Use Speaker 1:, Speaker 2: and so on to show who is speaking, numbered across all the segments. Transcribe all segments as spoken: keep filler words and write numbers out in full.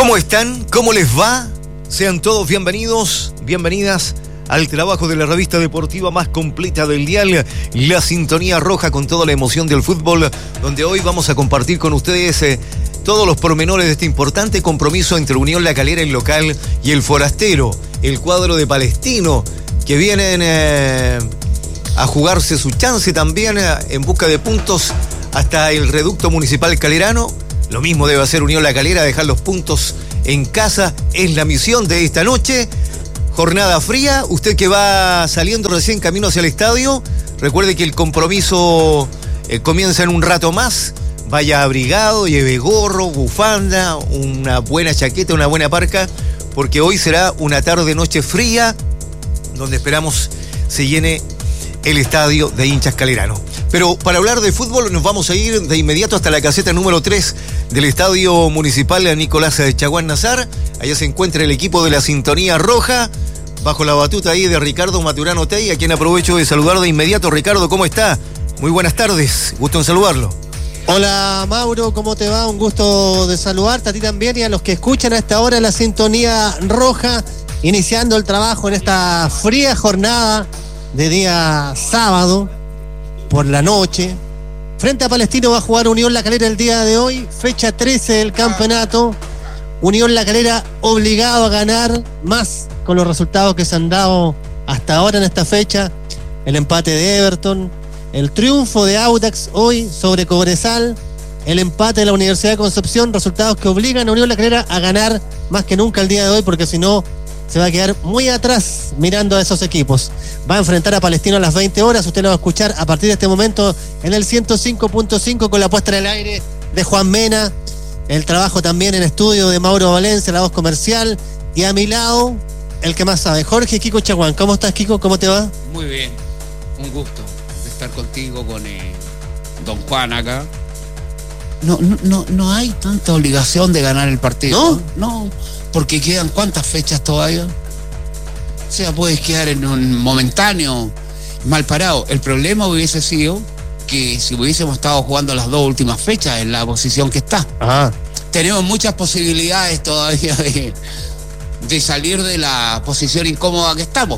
Speaker 1: ¿Cómo están? ¿Cómo les va? Sean todos bienvenidos, bienvenidas al trabajo de la revista deportiva más completa del dial, La Sintonía Roja, con toda la emoción del fútbol, donde hoy vamos a compartir con ustedes eh, todos los pormenores de este importante compromiso entre Unión La Calera, el local, y el forastero, el cuadro de Palestino, que vienen eh, a jugarse su chance también eh, en busca de puntos hasta el reducto municipal calerano. Lo mismo debe hacer Unión La Calera, dejar los puntos en casa, es la misión de esta noche. Jornada fría, usted que va saliendo recién camino hacia el estadio, recuerde que el compromiso eh, comienza en un rato más. Vaya abrigado, lleve gorro, bufanda, una buena chaqueta, una buena parca, porque hoy será una tarde-noche fría, donde esperamos se llene el estadio de hinchas calerano. Pero para hablar de fútbol nos vamos a ir de inmediato hasta la caseta número tres del Estadio Municipal Nicolás Chaguán Nazar. Allá se encuentra el equipo de La Sintonía Roja, bajo la batuta ahí de Ricardo Maturano Tey, a quien aprovecho de saludar de inmediato. Ricardo, ¿cómo está? Muy buenas tardes, gusto en saludarlo.
Speaker 2: Hola Mauro, ¿cómo te va? Un gusto de saludarte a ti también y a los que escuchan a esta hora La Sintonía Roja, iniciando el trabajo en esta fría jornada de día sábado por la noche. Frente a Palestino va a jugar Unión La Calera el día de hoy, fecha trece del campeonato. Unión La Calera obligado a ganar más con los resultados que se han dado hasta ahora en esta fecha. El empate de Everton, el triunfo de Audax hoy sobre Cobresal, el empate de la Universidad de Concepción, resultados que obligan a Unión La Calera a ganar más que nunca el día de hoy, porque si no se va a quedar muy atrás mirando a esos equipos. Va a enfrentar a Palestino a las veinte horas. Usted lo va a escuchar a partir de este momento en el ciento cinco punto cinco con la puesta en el aire de Juan Mena. El trabajo también en estudio de Mauro Valencia, la voz comercial. Y a mi lado, el que más sabe, Jorge Kiko Chaguán. ¿Cómo estás, Kiko? ¿Cómo te va?
Speaker 3: Muy bien. Un gusto de estar contigo, con eh, don Juan acá. No, no, no, no hay tanta obligación de ganar el partido. No, no, porque quedan cuántas fechas todavía. O sea, puedes quedar en un momentáneo mal parado. El problema hubiese sido que si hubiésemos estado jugando las dos últimas fechas en la posición que está.
Speaker 2: Ajá.
Speaker 3: Tenemos muchas posibilidades todavía de, de salir de la posición incómoda que estamos.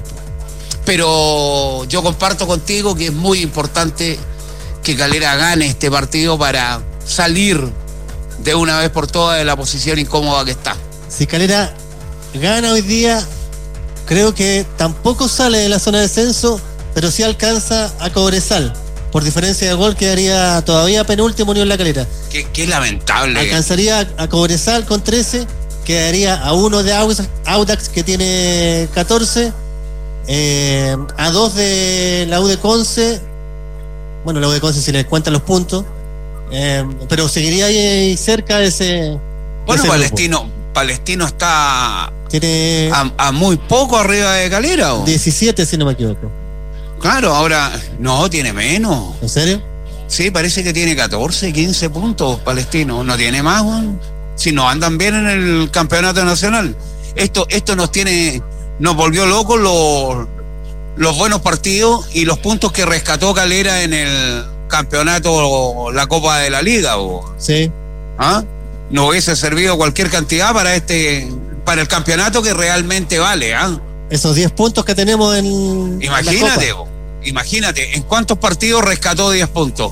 Speaker 3: Pero yo comparto contigo que es muy importante que Calera gane este partido para salir de una vez por todas de la posición incómoda que está.
Speaker 2: Si Calera gana hoy día, creo que tampoco sale de la zona de descenso, pero sí alcanza a Cobresal. Por diferencia de gol quedaría todavía penúltimo Unión La Calera.
Speaker 3: Qué, qué lamentable.
Speaker 2: Alcanzaría a Cobresal con trece, quedaría a uno de Audax, que tiene catorce, eh, a dos de la U de Conce. Bueno, la U de Conce si les cuentan los puntos, eh, pero seguiría ahí cerca de ese.
Speaker 3: Bueno,
Speaker 2: ese
Speaker 3: Palestino,
Speaker 2: grupo.
Speaker 3: Palestino está
Speaker 2: tiene
Speaker 3: a, a muy poco arriba de Calera. ¿O?
Speaker 2: diecisiete, si no me equivoco.
Speaker 3: Claro, ahora no, tiene menos.
Speaker 2: ¿En serio?
Speaker 3: Sí, parece que tiene catorce, quince puntos Palestino. No tiene más, Juan. Si no andan bien en el campeonato nacional. Esto, esto nos tiene, nos volvió locos los, los buenos partidos y los puntos que rescató Calera en el campeonato, la Copa de la Liga. ¿O?
Speaker 2: Sí.
Speaker 3: ¿Ah? No hubiese servido cualquier cantidad para este, para el campeonato que realmente vale, ¿ah?
Speaker 2: Esos diez puntos que tenemos en.
Speaker 3: Imagínate,
Speaker 2: en la Copa.
Speaker 3: Imagínate, ¿en cuántos partidos rescató diez puntos?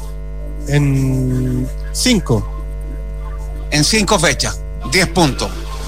Speaker 2: En cinco.
Speaker 3: En cinco fechas, diez puntos.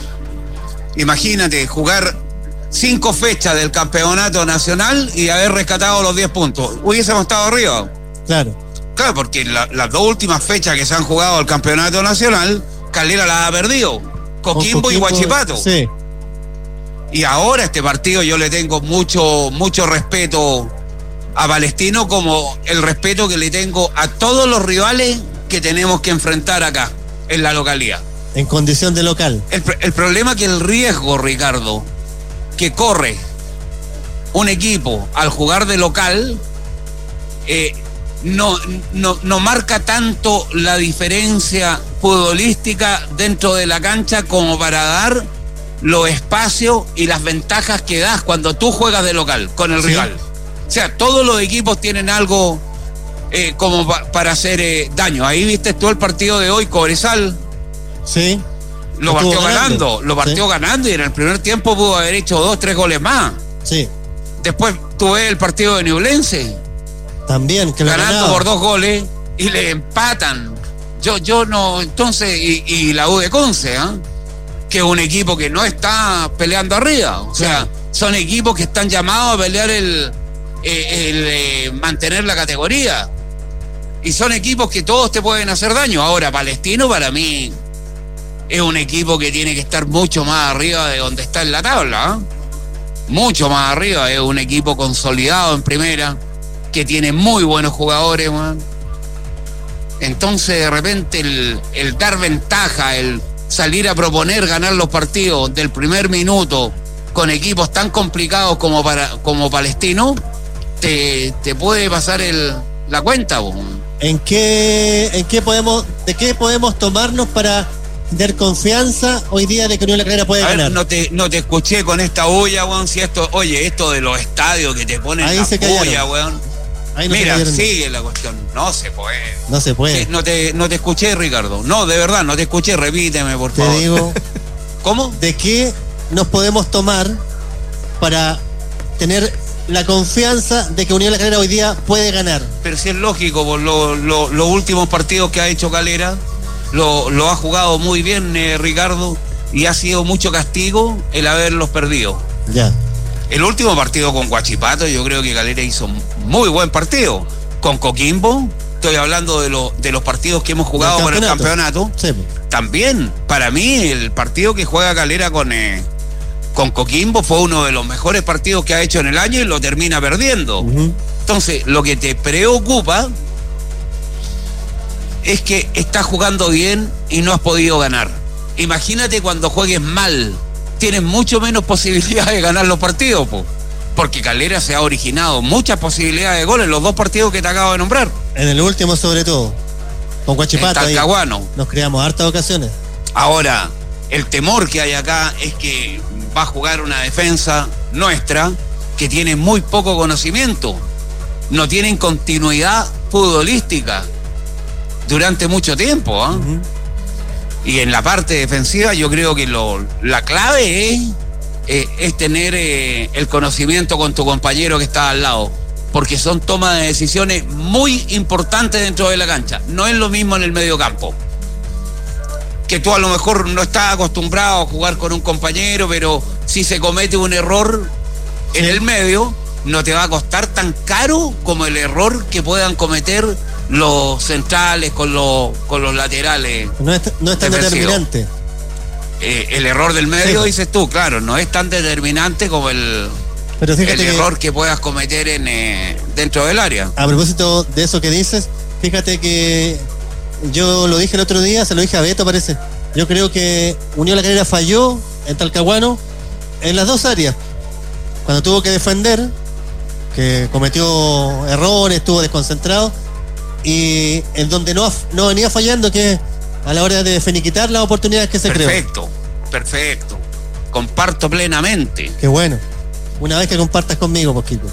Speaker 3: Imagínate, jugar cinco fechas del campeonato nacional y haber rescatado los diez puntos. Hubiésemos estado arriba.
Speaker 2: Claro.
Speaker 3: Claro, porque la, las dos últimas fechas que se han jugado al campeonato nacional, Calera las ha perdido. Coquimbo, Coquimbo y Huachipato.
Speaker 2: Sí.
Speaker 3: Y ahora este partido yo le tengo mucho, mucho respeto a Palestino, como el respeto que le tengo a todos los rivales que tenemos que enfrentar acá, en la localidad.
Speaker 2: En condición de local.
Speaker 3: El, el problema que el riesgo, Ricardo, que corre un equipo al jugar de local, eh, no, no, no marca tanto la diferencia futbolística dentro de la cancha como para dar los espacios y las ventajas que das cuando tú juegas de local con el sí. rival. O sea, todos los equipos tienen algo eh, como pa- para hacer eh, daño. Ahí viste tú el partido de hoy, Cobresal.
Speaker 2: Sí.
Speaker 3: Lo partió ganando, ganando lo partió sí. ganando y en el primer tiempo pudo haber hecho dos, tres goles más.
Speaker 2: Sí.
Speaker 3: Después tuve el partido de Ñublense.
Speaker 2: También, que
Speaker 3: ganando por dos goles y le empatan. Yo, yo no, entonces, y, y la U de Conce, ¿eh? Que es un equipo que no está peleando arriba. O sea, claro. Son equipos que están llamados a pelear el, el, el, el mantener la categoría. Y son equipos que todos te pueden hacer daño. Ahora, Palestino para mí es un equipo que tiene que estar mucho más arriba de donde está en la tabla, ¿eh? Mucho más arriba. Es un equipo consolidado en primera, que tiene muy buenos jugadores, man. Entonces de repente el, el dar ventaja, el salir a proponer ganar los partidos del primer minuto con equipos tan complicados como para como Palestino, te, te puede pasar el, la cuenta, man.
Speaker 2: ¿En qué, en qué podemos, de qué podemos tomarnos para tener confianza hoy día de que Unión La Calera puede
Speaker 3: a
Speaker 2: ganar?
Speaker 3: Ver, no te, no te escuché con esta bulla, weón. Si esto, oye, esto de los estadios que te ponen
Speaker 2: ahí
Speaker 3: la
Speaker 2: se
Speaker 3: bulla, weón.
Speaker 2: Ahí no
Speaker 3: Mira, sigue la cuestión. No se puede.
Speaker 2: No se puede.
Speaker 3: Sí, no, te, no te escuché, Ricardo. No, de verdad, no te escuché. Repíteme, por favor.
Speaker 2: Te digo.
Speaker 3: ¿Cómo?
Speaker 2: ¿De qué nos podemos tomar para tener la confianza de que Unión La Calera hoy día puede ganar?
Speaker 3: Pero si es lógico, por lo, lo, los últimos partidos que ha hecho Calera, lo, lo ha jugado muy bien, eh, Ricardo, y ha sido mucho castigo el haberlos perdido.
Speaker 2: Ya.
Speaker 3: El último partido con Huachipato, yo creo que Calera hizo muy buen partido. Con Coquimbo, estoy hablando de, lo, de los partidos que hemos jugado por el campeonato.
Speaker 2: Sí.
Speaker 3: También, para mí, el partido que juega Calera con, eh, con Coquimbo fue uno de los mejores partidos que ha hecho en el año y lo termina perdiendo. Uh-huh. Entonces, lo que te preocupa es que estás jugando bien y no has podido ganar. Imagínate cuando juegues mal. Tienes mucho menos posibilidades de ganar los partidos, po, porque Calera se ha originado muchas posibilidades de goles en los dos partidos que te acabo de nombrar.
Speaker 2: En el último, sobre todo, con Huachipato.
Speaker 3: En Talcahuano.
Speaker 2: Nos creamos hartas ocasiones.
Speaker 3: Ahora, el temor que hay acá es que va a jugar una defensa nuestra que tiene muy poco conocimiento. No tienen continuidad futbolística durante mucho tiempo, ¿eh? Uh-huh. Y en la parte defensiva yo creo que lo, la clave es, eh, es tener eh, el conocimiento con tu compañero que está al lado, porque son tomas de decisiones muy importantes dentro de la cancha. No es lo mismo en el medio campo, que tú a lo mejor no estás acostumbrado a jugar con un compañero, pero si se comete un error en el medio, no te va a costar tan caro como el error que puedan cometer los centrales con los con los laterales.
Speaker 2: No es, no es tan determinante.
Speaker 3: Eh, el error del medio, sí, dices tú, claro, no es tan determinante como el, Pero el que, error que puedas cometer en eh, dentro del área.
Speaker 2: A propósito de eso que dices, fíjate que yo lo dije el otro día, se lo dije a Beto, parece. Yo creo que Unión La Calera falló en Talcahuano en las dos áreas. Cuando tuvo que defender, que cometió errores, estuvo desconcentrado, y en donde no, no venía fallando, que a la hora de finiquitar las oportunidades que se creó.
Speaker 3: Perfecto, perfecto. Comparto plenamente.
Speaker 2: Qué bueno. Una vez que compartas conmigo, Posquito.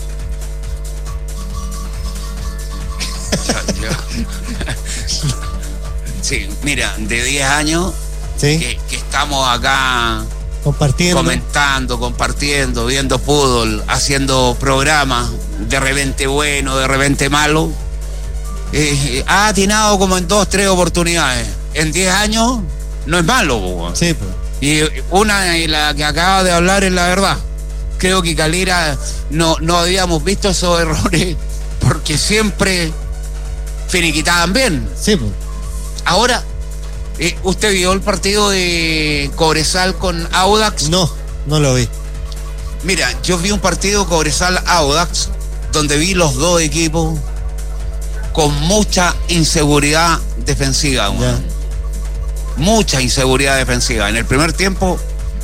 Speaker 3: Sí, mira, de diez años,
Speaker 2: ¿sí?,
Speaker 3: que, que estamos acá
Speaker 2: compartiendo,
Speaker 3: comentando, compartiendo, viendo fútbol, haciendo programas, de repente bueno, de repente malo. Eh, ha atinado como en dos, tres oportunidades. En diez años no es malo, po.
Speaker 2: Sí, pues.
Speaker 3: Y una, y la que acaba de hablar, es la verdad. Creo que Calera no, no habíamos visto esos errores porque siempre finiquitaban bien.
Speaker 2: Sí, pues.
Speaker 3: Ahora, eh, ¿usted vio el partido de Cobresal con Audax?
Speaker 2: No, no lo vi.
Speaker 3: Mira, yo vi un partido Cobresal-Audax donde vi los dos equipos con mucha inseguridad defensiva. Mucha inseguridad defensiva. En el primer tiempo,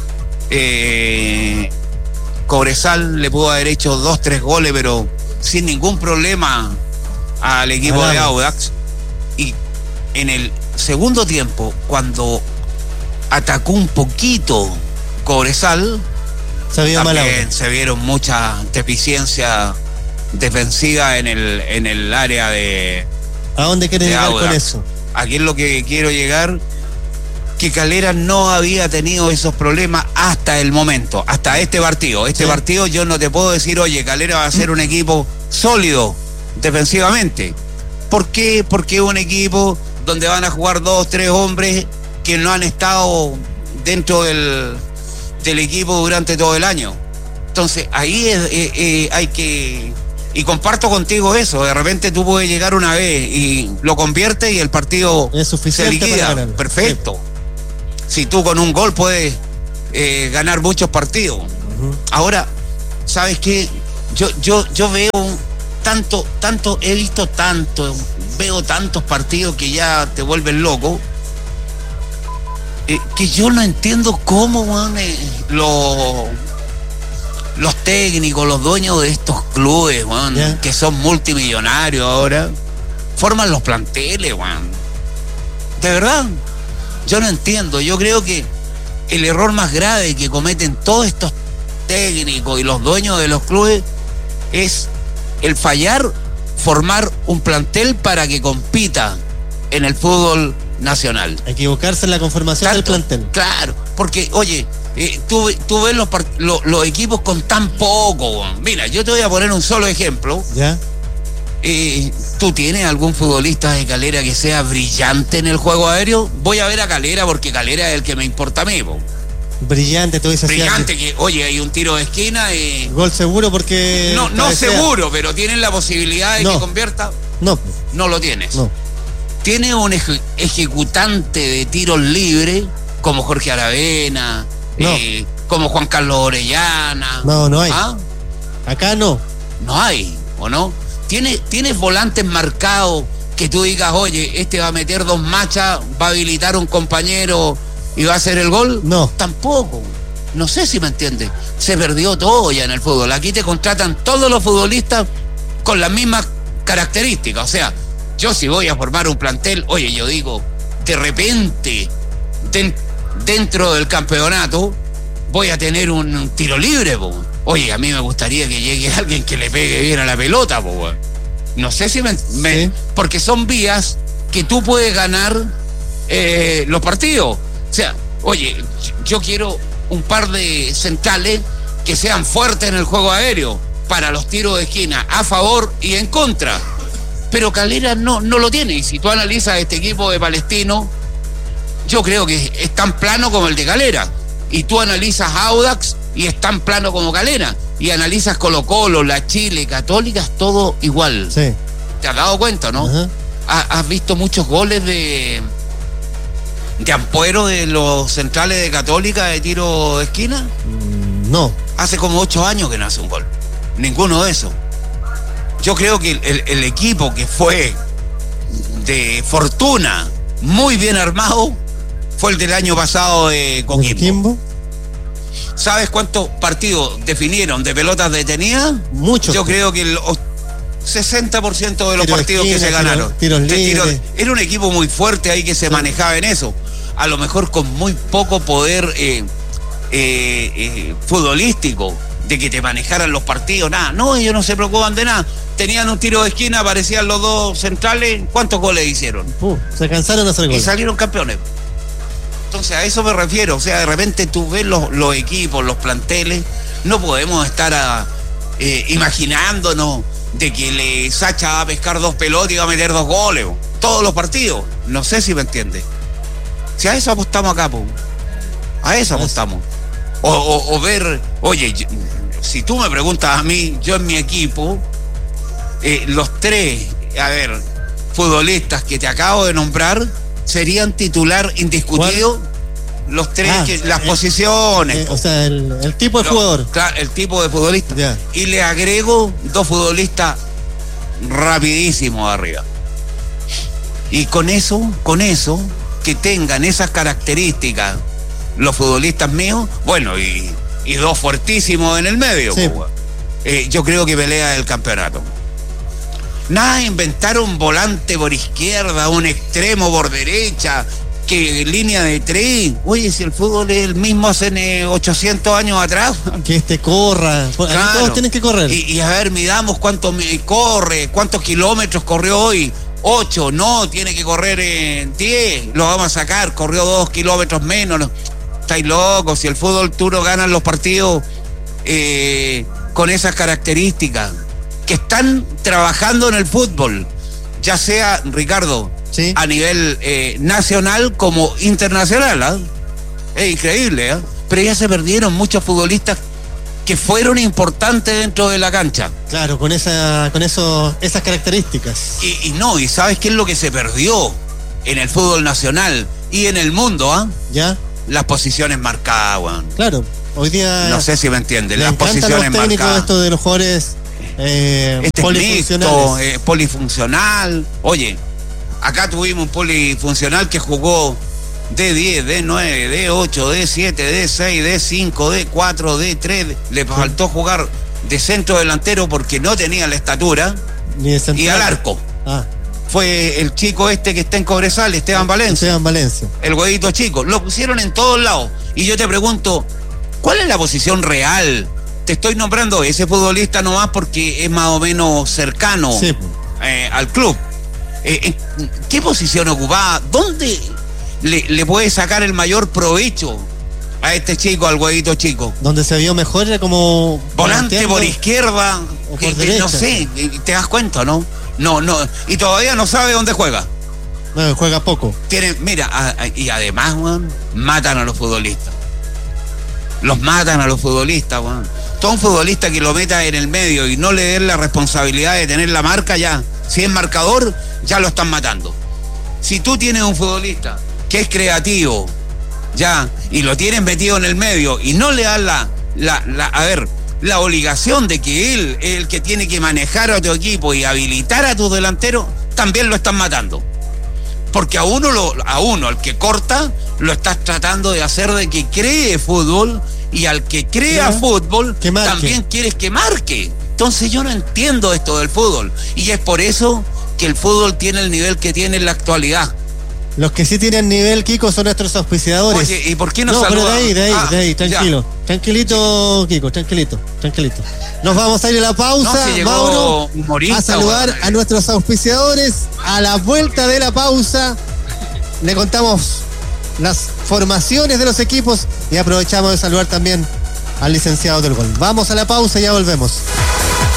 Speaker 3: eh, Cobresal le pudo haber hecho dos, tres goles, pero sin ningún problema al equipo ah, de Audax. Y en el segundo tiempo, cuando atacó un poquito Cobresal,
Speaker 2: se,
Speaker 3: también se vieron muchas deficiencias defensiva en el en el área de
Speaker 2: ¿a dónde quieres llegar con eso?
Speaker 3: Aquí es lo que quiero llegar, que Calera no había tenido esos problemas hasta el momento, hasta este partido. Este sí. partido yo no te puedo decir, oye, Calera va a ser un equipo sólido defensivamente. ¿Por qué? Porque es un equipo donde van a jugar dos, tres hombres que no han estado dentro del, del equipo durante todo el año. Entonces, ahí es, eh, eh, hay que... Y comparto contigo eso, de repente tú puedes llegar una vez y lo conviertes y el partido
Speaker 2: es
Speaker 3: se liquida. Perfecto. Sí. Si tú con un gol puedes eh, ganar muchos partidos. Uh-huh. Ahora, ¿sabes qué? Yo, yo, yo veo tanto, tanto, he visto tanto, veo tantos partidos que ya te vuelven loco, eh, que yo no entiendo cómo man, eh, los, los técnicos, los dueños de estos clubes, man, yeah. que son multimillonarios ahora, forman los planteles, man. De verdad. Yo no entiendo, yo creo que el error más grave que cometen todos estos técnicos y los dueños de los clubes es el fallar, formar un plantel para que compita en el fútbol nacional.
Speaker 2: Equivocarse en la conformación Tanto, del plantel.
Speaker 3: Claro, porque, oye, eh, tú, tú ves los, los, los equipos con tan poco. Mira, yo te voy a poner un solo ejemplo.
Speaker 2: ¿Ya?
Speaker 3: Eh, ¿Tú tienes algún futbolista de Calera que sea brillante en el juego aéreo? Voy a ver a Calera porque Calera es el que me importa a mí, po.
Speaker 2: Brillante, tú dices.
Speaker 3: Brillante, que, oye, hay un tiro de esquina y...
Speaker 2: Gol seguro porque...
Speaker 3: No, no seguro, pero ¿tienen la posibilidad de no. que convierta?
Speaker 2: No.
Speaker 3: No lo tienes.
Speaker 2: No.
Speaker 3: Tiene un eje- ejecutante de tiros libres como Jorge Aravena, no. eh, como Juan Carlos Orellana.
Speaker 2: No, no hay.
Speaker 3: ¿Ah?
Speaker 2: Acá no.
Speaker 3: No hay, ¿o no? ¿Tienes, ¿Tienes volantes marcados que tú digas, oye, este va a meter dos machas, va a habilitar un compañero y va a hacer el gol?
Speaker 2: No.
Speaker 3: Tampoco. No sé si me entiendes. Se perdió todo ya en el fútbol. Aquí te contratan todos los futbolistas con las mismas características. O sea, yo si voy a formar un plantel, oye, yo digo, de repente, de, dentro del campeonato, voy a tener un, un tiro libre, po. Oye, a mí me gustaría que llegue alguien que le pegue bien a la pelota, po. No sé si me... me ¿Sí? Porque son vías que tú puedes ganar eh, los partidos. O sea, oye, yo quiero un par de centrales que sean fuertes en el juego aéreo para los tiros de esquina, a favor y en contra. Pero Calera no, no lo tiene. Y si tú analizas este equipo de Palestino, yo creo que es tan plano como el de Calera. Y tú analizas Audax y es tan plano como Calera. Y analizas Colo Colo, la Chile, Católica, es todo igual.
Speaker 2: Sí.
Speaker 3: ¿Te has dado cuenta, no? Uh-huh. ¿Has visto muchos goles de de Ampuero de los centrales de Católica de tiro de esquina?
Speaker 2: Mm, no.
Speaker 3: Hace como ocho años que no hace un gol. Ninguno de esos. Yo creo que el, el equipo que fue de fortuna, muy bien armado, fue el del año pasado de Coquimbo. ¿Coquimbo? ¿Sabes cuántos partidos definieron de pelotas detenidas?
Speaker 2: Muchos.
Speaker 3: Yo creo que el sesenta por ciento de los tiro partidos esquina, que se ganaron.
Speaker 2: Tiros tiro libres.
Speaker 3: Tiro, era un equipo muy fuerte ahí que se sí. manejaba en eso. A lo mejor con muy poco poder eh, eh, eh, futbolístico, de que te manejaran los partidos, nada. No, ellos no se preocupan de nada. Tenían un tiro de esquina, aparecían los dos centrales. ¿Cuántos goles hicieron?
Speaker 2: Uh, se cansaron de hacer goles.
Speaker 3: Y salieron campeones. Entonces a eso me refiero. O sea, de repente tú ves los, los equipos, los planteles. No podemos estar a, eh, imaginándonos de que le Sacha va a pescar dos pelotas y va a meter dos goles. Todos los partidos. No sé si me entiendes. Si a eso apostamos acá, po. A eso apostamos. O, o, o ver, oye, yo, si tú me preguntas a mí, yo en mi equipo, eh, los tres, a ver, futbolistas que te acabo de nombrar, serían titular indiscutido. ¿Cuál? Los tres, ah, que, las eh, posiciones.
Speaker 2: Eh, o sea, el, el tipo de los, jugador.
Speaker 3: Claro, el tipo de futbolista.
Speaker 2: Yeah.
Speaker 3: Y le agrego dos futbolistas rapidísimos arriba. Y con eso, con eso, que tengan esas características los futbolistas míos, bueno, y, y dos fuertísimos en el medio. Sí. Pues, eh, yo creo que pelea el campeonato. Nada, inventar un volante por izquierda, un extremo por derecha, que línea de tres. Oye, si el fútbol es el mismo hace ochocientos años atrás.
Speaker 2: Que este corra. Claro. Todos tienen que correr.
Speaker 3: Y, y a ver, midamos cuánto corre, cuántos kilómetros corrió hoy. ocho, no, tiene que correr en diez, lo vamos a sacar, corrió dos kilómetros menos. No. Estáis locos, si el fútbol tú no ganas los partidos eh, con esas características, que están trabajando en el fútbol, ya sea, Ricardo, ¿sí?, a nivel eh, nacional como internacional. ¿eh? Es increíble, ¿eh? Pero ya se perdieron muchos futbolistas que fueron importantes dentro de la cancha.
Speaker 2: Claro, con esa, con eso, esas características.
Speaker 3: Y, y no, ¿y sabes qué es lo que se perdió en el fútbol nacional y en el mundo? ¿Ah? ¿eh?
Speaker 2: ¿Ya?
Speaker 3: Las posiciones marcadas, weón.
Speaker 2: Claro, hoy día...
Speaker 3: No sé si me entienden, las posiciones
Speaker 2: los técnicos
Speaker 3: marcadas.
Speaker 2: Esto de los jugadores eh,
Speaker 3: este
Speaker 2: polifuncionales.
Speaker 3: Mixto, eh, polifuncional. Oye, acá tuvimos un polifuncional que jugó D diez, D nueve, D ocho, D siete, D seis, D cinco, D cuatro, D tres. Le faltó jugar de centro delantero porque no tenía la estatura.
Speaker 2: Ni de central.
Speaker 3: Y al arco.
Speaker 2: Ah.
Speaker 3: Fue el chico este que está en Cobresal, Esteban Valencia.
Speaker 2: Esteban Valencia.
Speaker 3: El huevito chico. Lo pusieron en todos lados. Y yo te pregunto, ¿cuál es la posición real? Te estoy nombrando ese futbolista nomás porque es más o menos cercano, sí, eh, al club. Eh, eh, ¿Qué posición ocupaba? ¿Dónde le, le puede sacar el mayor provecho a este chico, al huevito chico?
Speaker 2: Donde se vio mejor era como...
Speaker 3: volante por izquierda,
Speaker 2: o por
Speaker 3: que,
Speaker 2: derecha.
Speaker 3: No sé, te das cuenta, ¿no? No, no, y todavía no sabe dónde juega.
Speaker 2: No, juega poco.
Speaker 3: Tiene, mira, a, a, y además, man, matan a los futbolistas. Los matan a los futbolistas, man. Todo un futbolista que lo meta en el medio y no le den la responsabilidad de tener la marca, ya, si es marcador, ya lo están matando. Si tú tienes un futbolista que es creativo, ya, y lo tienes metido en el medio y no le das la, la, la, a ver, la obligación de que él es el que tiene que manejar a tu equipo y habilitar a tus delanteros, también lo están matando. Porque a uno, lo, a uno, al que corta, lo estás tratando de hacer de que cree fútbol, y al que crea ¿sí?, fútbol, que también quieres que marque. Entonces yo no entiendo esto del fútbol. Y es por eso que el fútbol tiene el nivel que tiene en la actualidad.
Speaker 2: Los que sí tienen nivel, Kiko, son nuestros auspiciadores.
Speaker 3: Oye, ¿y por qué no
Speaker 2: No,
Speaker 3: saluda?
Speaker 2: pero de ahí, de ahí,
Speaker 3: ah,
Speaker 2: de ahí, tranquilo. Ya. Tranquilito, Kiko, tranquilito, tranquilito. Nos vamos a ir a la pausa,
Speaker 3: no, si
Speaker 2: Mauro, humorista, a saludar bueno, a nuestros auspiciadores. A la vuelta de la pausa, le contamos las formaciones de los equipos y aprovechamos de saludar también al licenciado del gol. Vamos a la pausa y ya volvemos.